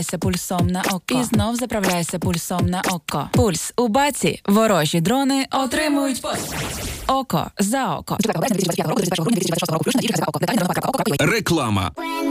Пульсом на око. І знов заправляйся пульсом на око. Пульс у баці. Ворожі дрони отримують око за око. Реклама.